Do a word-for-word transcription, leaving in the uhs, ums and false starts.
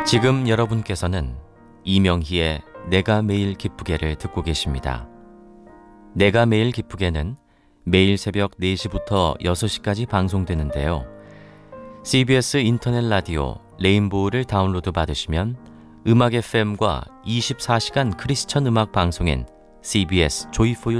지금 여러분께서는 이명희의 내가 매일 기쁘게를 듣고 계십니다. 내가 매일 기쁘게는 매일 새벽 네 시부터 여섯 시까지 방송되는데요. 씨비에스 인터넷 라디오 레인보우를 다운로드 받으시면 음악 에프엠과 이십사 시간 크리스천 음악 방송인 씨비에스 조이포유